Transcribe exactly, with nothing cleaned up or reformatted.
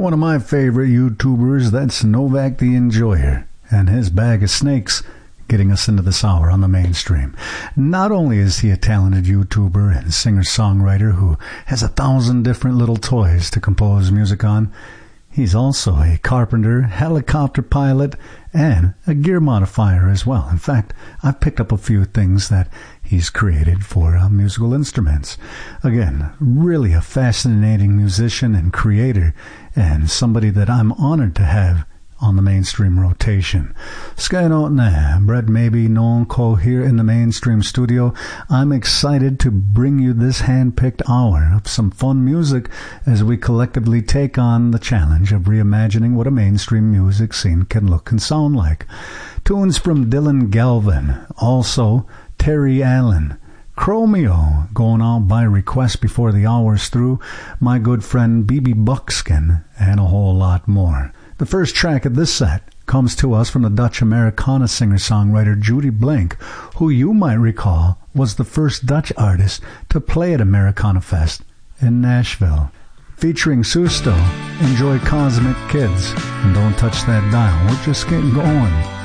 One of my favorite YouTubers, that's Novak the Enjoyer, and his bag of snakes, getting us into this hour on the mainstream. Not only is he a talented YouTuber and singer-songwriter who has a thousand different little toys to compose music on, he's also a carpenter, helicopter pilot, and a gear modifier as well. In fact, I've picked up a few things that he's created for uh, musical instruments. Again, really a fascinating musician and creator, and somebody that I'm honored to have on the mainstream rotation. Skynotna, Brett Maybe Nonko here in the mainstream studio. I'm excited to bring you this hand-picked hour of some fun music as we collectively take on the challenge of reimagining what a mainstream music scene can look and sound like. Tunes from Dylan Galvin, also Terry Allen, Chromeo, going out by request before the hour's through, my good friend B B Buckskin, and a whole lot more. The first track of this set comes to us from the Dutch Americana singer-songwriter Judy Blank, who you might recall was the first Dutch artist to play at Americana Fest in Nashville. Featuring Susto, enjoy Cosmic Kids, and don't touch that dial, we're just getting going.